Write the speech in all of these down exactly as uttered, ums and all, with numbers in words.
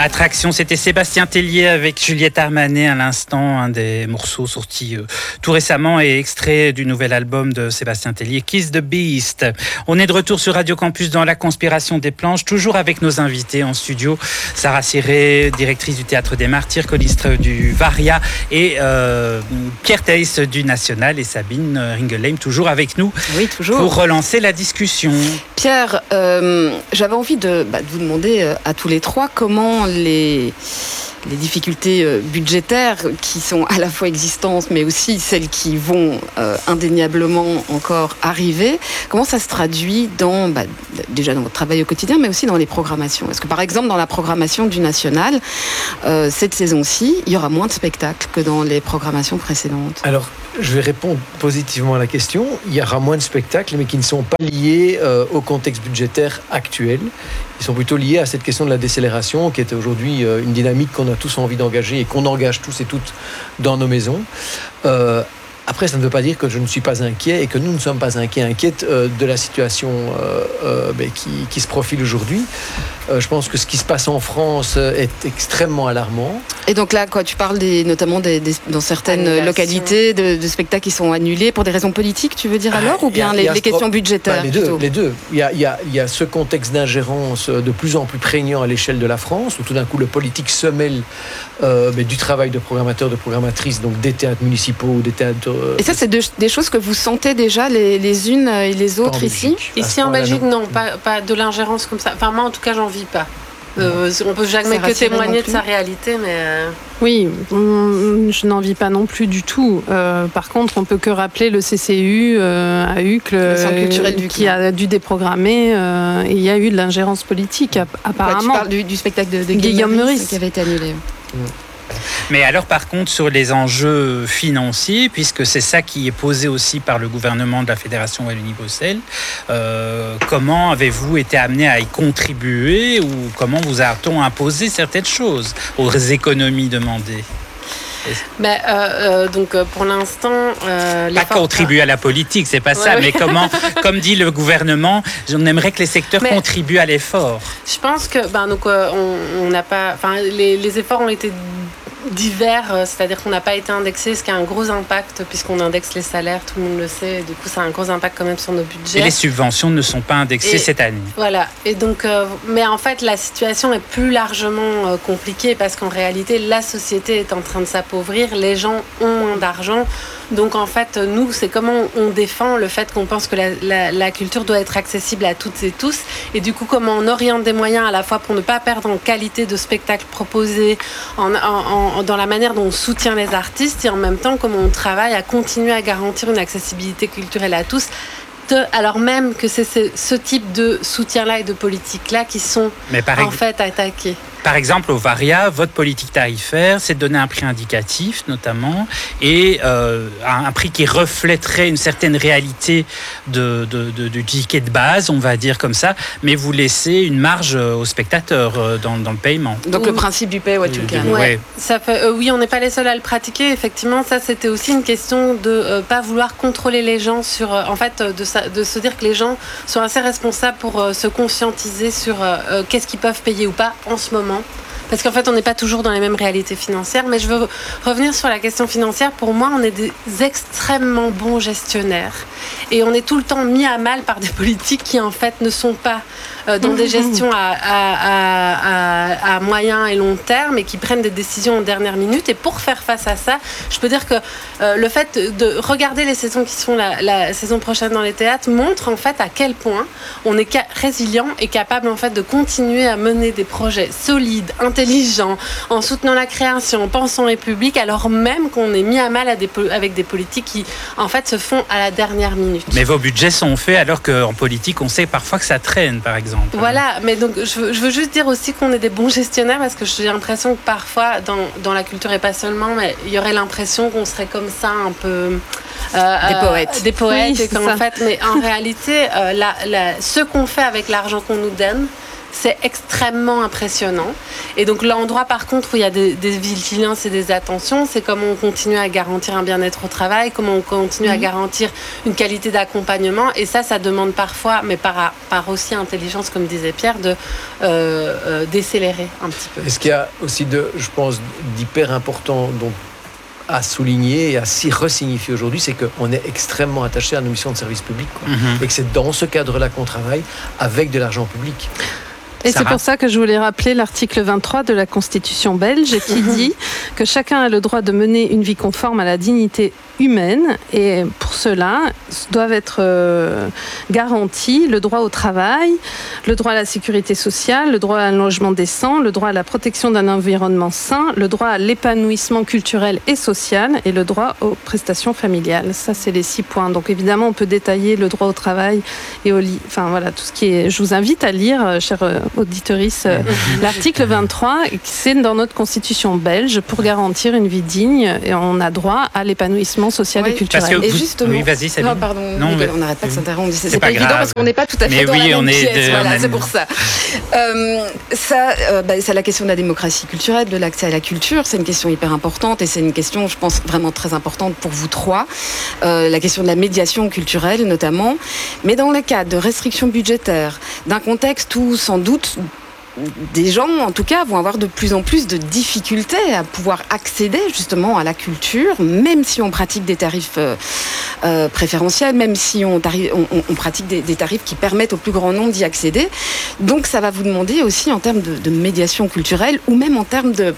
Attraction, c'était Sébastien Tellier avec Juliette Armanet à l'instant, un des morceaux sortis euh, tout récemment et extrait du nouvel album de Sébastien Tellier, Kiss the Beast. On est de retour sur Radio Campus dans La Conspiration des Planches, toujours avec nos invités en studio, Sarah Ciré, directrice du Théâtre des Martyrs, choriste du Varia, et euh, Pierre Theiss du National, et Sabine Ringelheim toujours avec nous. Oui, toujours. Pour relancer la discussion. Pierre, euh, j'avais envie de, bah, de vous demander euh, à tous les trois comment les, les difficultés euh, budgétaires qui sont à la fois existantes mais aussi celles qui vont euh, indéniablement encore arriver, comment ça se traduit dans, bah, déjà dans votre travail au quotidien mais aussi dans les programmations. Est-ce que par exemple dans la programmation du National, euh, cette saison-ci, il y aura moins de spectacles que dans les programmations précédentes? Alors, je vais répondre positivement à la question. Il y aura moins de spectacles, mais qui ne sont pas liés euh, au contexte budgétaire actuel. Ils sont plutôt liés à cette question de la décélération, qui est aujourd'hui euh, une dynamique qu'on a tous envie d'engager et qu'on engage tous et toutes dans nos maisons. Euh, Après, ça ne veut pas dire que je ne suis pas inquiet et que nous ne sommes pas inquiets, inquiètes euh, de la situation euh, euh, ben, qui, qui se profile aujourd'hui. Euh, je pense que ce qui se passe en France est extrêmement alarmant. Et donc là, quoi, tu parles des, notamment des, des, dans certaines Annulation. localités de, de spectacles qui sont annulés pour des raisons politiques, tu veux dire alors, Ah, ou bien il y a- les, il y a les ce questions pro- budgétaires Bah, les, deux, plutôt. les deux. Il y a, il y a- il y a ce contexte d'ingérence de plus en plus prégnant à l'échelle de la France, où tout d'un coup le politique se mêle euh, mais du travail de programmateurs, de programmatrices, donc des théâtres municipaux, des théâtres... euh, Et ça, c'est de- des choses que vous sentez déjà les, les unes et les en autres ici? Belgique. À Ici ce en point-là, Belgique, non. non, pas, pas de l'ingérence comme ça. Enfin, moi, en tout cas, j'en vis pas. Euh, on peut jamais Ça que rassure témoigner non de plus. sa réalité, mais euh, Oui, on- je n'en vis pas non plus du tout. Euh, par contre, on peut que rappeler le C C U euh, à Uccle, Le Centre culturel euh, d'Uccle. qui a dû déprogrammer, euh, et il y a eu de l'ingérence politique, app- Ouais, tu apparemment. parles du, du spectacle de, de Guillaume Meurice. qui avait été annulé. Mais alors, par contre, sur les enjeux financiers, puisque c'est ça qui est posé aussi par le gouvernement de la Fédération Wallonie-Bruxelles, euh, comment avez-vous été amené à y contribuer ou comment vous a-t-on imposé certaines choses aux économies demandées? ben, euh, euh, donc euh, pour l'instant, euh, Pas l'effort- contribuer à la politique, c'est pas ça, Ouais, mais ouais. comment, comme dit le gouvernement, on aimerait que les secteurs Mais- contribuent à l'effort. Je pense que ben donc euh, on on n'a pas, enfin les, les efforts ont été divers, euh, c'est-à-dire qu'on n'a pas été indexé, ce qui a un gros impact puisqu'on indexe les salaires, tout le monde le sait, et du coup ça a un gros impact quand même sur nos budgets. Et les subventions ne sont pas indexées Et- cette année. Voilà. Et donc, euh, mais en fait, la situation est plus largement euh, compliquée parce qu'en réalité, la société est en train de s'appauvrir, les gens ont moins d'argent. Donc, en fait, nous, c'est comment on défend le fait qu'on pense que la, la, la culture doit être accessible à toutes et tous. Et du coup, comment on oriente des moyens à la fois pour ne pas perdre en qualité de spectacle proposé, en, en, en, dans la manière dont on soutient les artistes et en même temps, comment on travaille à continuer à garantir une accessibilité culturelle à tous. De- alors même que c'est ce, ce type de soutien-là et de politique-là qui sont Mais par en ex- fait attaqués. Par exemple, au Varia, votre politique tarifaire, c'est de donner un prix indicatif, notamment, et euh, un, un prix qui reflèterait une certaine réalité de, de, de, du ticket de base, on va dire comme ça, mais vous laissez une marge aux spectateurs euh, dans, dans le paiement. Donc Oui. le principe du pay what you can. Ouais. Ouais. Ça fait, euh, oui, on n'est pas les seuls à le pratiquer. Effectivement, ça c'était aussi une question de euh, pas vouloir contrôler les gens sur, euh, en fait, euh, de, sa- de se dire que les gens sont assez responsables pour euh, se conscientiser sur euh, euh, qu'est-ce qu'ils peuvent payer ou pas en ce moment. Parce qu'en fait, on n'est pas toujours dans les mêmes réalités financières. Mais je veux revenir sur la question financière. Pour moi, on est des extrêmement bons gestionnaires. Et on est tout le temps mis à mal par des politiques qui, en fait, ne sont pas euh, dans des gestions à, à, à, à, à moyen et long terme et qui prennent des décisions en dernière minute. Et pour faire face à ça, je peux dire que euh, le fait de regarder les saisons qui sont la, la saison prochaine dans les théâtres montre, en fait, à quel point on est ca- résilient et capable, en fait, de continuer à mener des projets solides, intelligents, en soutenant la création, en pensant République, alors même qu'on est mis à mal à des, po- avec des politiques qui, en fait, se font à la dernière minute. Mais vos budgets sont faits alors qu'en politique, on sait parfois que ça traîne, par exemple. Voilà, mais donc je veux, je veux juste dire aussi qu'on est des bons gestionnaires parce que j'ai l'impression que parfois, dans, dans la culture et pas seulement, mais il y aurait l'impression qu'on serait comme ça un peu... euh, Des euh, poètes. Des poètes, Oui, et qu'en c'est ça. fait, mais en réalité, euh, la, la, ce qu'on fait avec l'argent qu'on nous donne, c'est extrêmement impressionnant. Et donc l'endroit par contre où il y a des, des vigilances et des attentions, c'est comment on continue à garantir un bien-être au travail, comment on continue mmh. à garantir une qualité d'accompagnement. Et ça, ça demande parfois, mais par, par aussi intelligence, comme disait Pierre, de euh, euh, décélérer un petit peu. Est-ce qu'il y a aussi, de, je pense, d'hyper important donc, à souligner et à s'y resignifier aujourd'hui, c'est qu'on est extrêmement attaché à nos missions de service public. Quoi. Mmh. Et que c'est dans ce cadre-là qu'on travaille avec de l'argent public. Et Sarah. C'est pour ça que je voulais rappeler l'article vingt-trois de la Constitution belge qui dit que chacun a le droit de mener une vie conforme à la dignité humaine et pour cela doivent être euh, garantis le droit au travail, le droit à la sécurité sociale, le droit à un logement décent, le droit à la protection d'un environnement sain, le droit à l'épanouissement culturel et social et le droit aux prestations familiales. Ça, c'est les six points. Donc évidemment, on peut détailler le droit au travail et au lit. Enfin voilà, tout ce qui est. Je vous invite à lire, chers auditorices, euh, l'article vingt-trois, c'est dans notre constitution belge pour garantir une vie digne et on a droit à l'épanouissement social oui, et culturel. Parce que et vous... justement, oui, vas-y, Sabine. Non, pardon, non, mais... on n'arrête pas de s'interrompre. C'est, c'est pas, pas évident parce qu'on n'est pas tout à fait mais dans oui, la même on est pièce. De... Voilà, on a... c'est pour ça. Euh, ça, euh, bah, c'est la question de la démocratie culturelle, de l'accès à la culture. C'est une question hyper importante et c'est une question, je pense, vraiment très importante pour vous trois. Euh, la question de la médiation culturelle, notamment. Mais dans le cadre de restrictions budgétaires, d'un contexte où, sans doute, des gens, en tout cas, vont avoir de plus en plus de difficultés à pouvoir accéder justement à la culture, même si on pratique des tarifs euh, euh, préférentiels, même si on, tari- on, on pratique des, des tarifs qui permettent au plus grand nombre d'y accéder. Donc ça va vous demander aussi en termes de, de médiation culturelle ou même en termes de...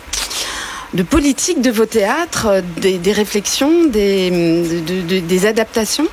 de politique de vos théâtres, des, des réflexions, des, de, de, des adaptations.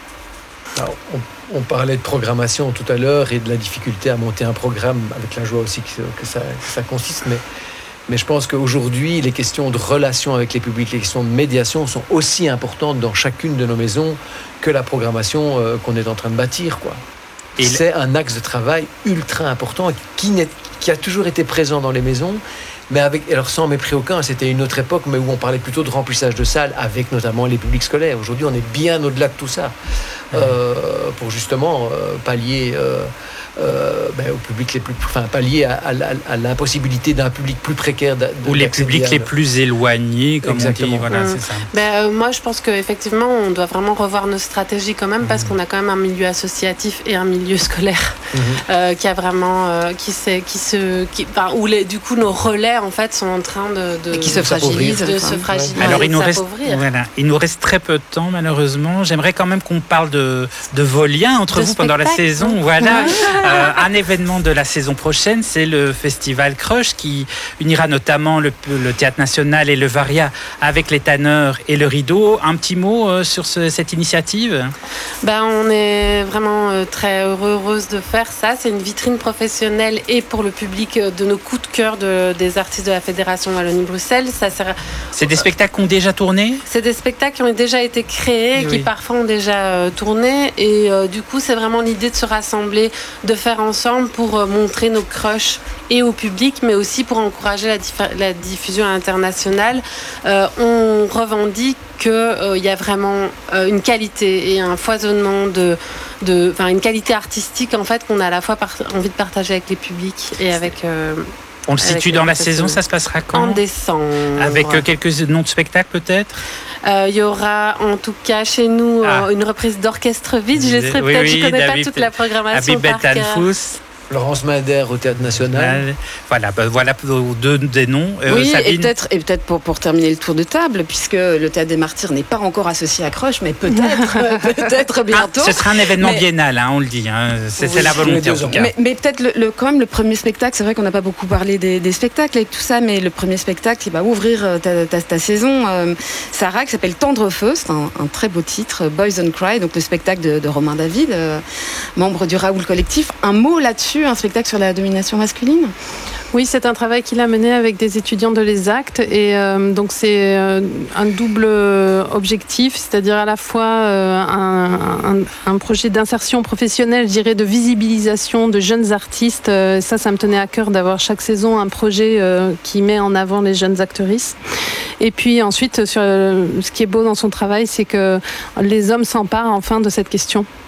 Alors, on... On parlait de programmation tout à l'heure et de la difficulté à monter un programme avec la joie aussi que, que, ça, que ça consiste. Mais, mais je pense qu'aujourd'hui, les questions de relation avec les publics, les questions de médiation sont aussi importantes dans chacune de nos maisons que la programmation euh, qu'on est en train de bâtir, quoi. Et c'est le... un axe de travail ultra important qui, n'est, qui a toujours été présent dans les maisons. Mais avec, alors sans mépris aucun, c'était une autre époque, mais où on parlait plutôt de remplissage de salles avec notamment les publics scolaires. Aujourd'hui, on est bien au-delà de tout ça, mmh. euh, pour justement euh, pallier euh, euh, ben, au public les plus, enfin pallier à, à, à l'impossibilité d'un public plus précaire de, ou les publics à... les plus éloignés, comme exactement. on dit. Voilà, mmh. c'est ça. Ben, euh, moi, je pense qu'effectivement, on doit vraiment revoir nos stratégies quand même, mmh. parce qu'on a quand même un milieu associatif et un milieu scolaire mmh. euh, qui a vraiment, euh, qui, s'est, qui se, qui, enfin, où les, du coup nos relais en fait sont en train de, de qui se fragilisent, de se fragiliser. Alors il nous reste, s'appauvrir. voilà, il nous reste très peu de temps malheureusement. J'aimerais quand même qu'on parle de de vos liens entre de vous pendant la saison. Voilà, euh, un événement de la saison prochaine, c'est le festival Crush qui unira notamment le, le Théâtre National et le Varia avec les Tanneurs et le Rideau. Un petit mot euh, sur ce, cette initiative. Ben on est vraiment euh, très heureuse de faire ça. C'est une vitrine professionnelle et pour le public euh, de nos coups de cœur de, des artistes de la Fédération Wallonie-Bruxelles. Ça sert... C'est des spectacles qui ont déjà tourné ? C'est des spectacles qui ont déjà été créés, oui. qui parfois ont déjà euh, tourné. Et euh, du coup, c'est vraiment l'idée de se rassembler, de faire ensemble pour euh, montrer nos crushs et au public, mais aussi pour encourager la, diff- la diffusion internationale. Euh, on revendique qu'il euh, y a vraiment euh, une qualité et un foisonnement de... de enfin, une qualité artistique, en fait, qu'on a à la fois par- envie de partager avec les publics et avec... Euh, On le situe dans la saison, ça se passera quand ? En décembre. Avec euh, quelques noms de spectacles peut-être ? Il euh, y aura en tout cas chez nous ah. euh, une reprise d'orchestre vide. Je laisserai oui, peut-être, oui, je ne connais David, pas toute la programmation par cœur. Laurence Mader au Théâtre National. Voilà, ben voilà deux des noms. Euh, oui, Sabine. et peut-être, et peut-être pour, pour terminer le tour de table, puisque le Théâtre des Martyrs n'est pas encore associé à Crush, mais peut-être, peut-être bientôt. Ah, ce sera un événement mais... biennal, hein, on le dit. Hein. C'est, oui, c'est la volonté en tout cas. Mais, mais peut-être le, le, quand même le premier spectacle, c'est vrai qu'on n'a pas beaucoup parlé des, des spectacles et tout ça, mais le premier spectacle qui va ouvrir ta, ta, ta saison, euh, Sarah, qui s'appelle Tendre Feu, c'est un, un très beau titre, Boys Don't Cry, donc le spectacle de, de Romain David, euh, membre du Raoul Collectif. Un mot là-dessus, un spectacle sur la domination masculine ? Oui, c'est un travail qu'il a mené avec des étudiants de l'ESACT et euh, donc c'est euh, un double objectif, c'est-à-dire à la fois euh, un, un, un projet d'insertion professionnelle, je dirais, de visibilisation de jeunes artistes. Euh, ça, ça me tenait à cœur d'avoir chaque saison un projet euh, qui met en avant les jeunes actrices. Et puis ensuite, sur, euh, ce qui est beau dans son travail, c'est que les hommes s'emparent enfin de cette question.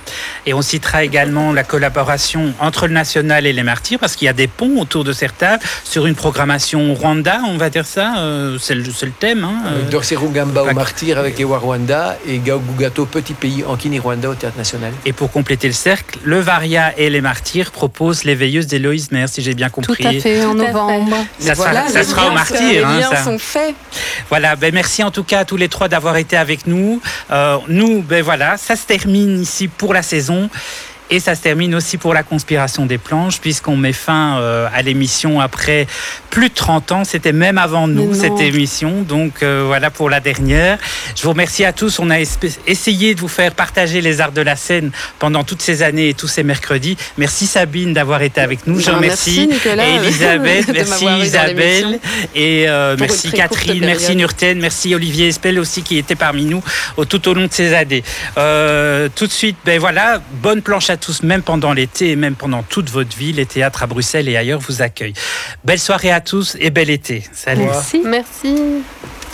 Et on citera également la collaboration entre le National et les Martyrs, parce qu'il y a des ponts autour de cette table sur une programmation Rwanda, on va dire ça, euh, c'est, le, c'est le thème. Hein, euh, Dorse Rugamba au Martyrs avec Ewa Rwanda et Gaogugato Petit Pays en Kinyarwanda au Théâtre National. Et pour compléter le cercle, le Varia et les Martyrs proposent les veilleuses d'Héloïse Maire, si j'ai bien compris. Tout à fait, en novembre. Ça, voilà, sera, ça sera au Martyrs. Les liens hein, sont faits. Voilà, ben merci en tout cas à tous les trois d'avoir été avec nous. Euh, nous, ben voilà, ça se termine ici pour la saison. Et ça se termine aussi pour la conspiration des planches, puisqu'on met fin euh, à l'émission après plus de trente ans. C'était même avant nous, cette émission. Donc euh, voilà pour la dernière. Je vous remercie à tous. On a esp- essayé de vous faire partager les arts de la scène pendant toutes ces années et tous ces mercredis. Merci Sabine d'avoir été avec nous. Je ben, remercie merci Nicolas, Elisabeth, merci Isabelle et euh, merci Catherine, merci Nurten, merci Olivier Espel aussi qui était parmi nous au, tout au long de ces années. Euh, tout de suite, ben voilà, bonne planche à tous, même pendant l'été et même pendant toute votre vie. Les théâtres à Bruxelles et ailleurs vous accueillent. Belle soirée à tous et bel été. Salut. Merci. Merci.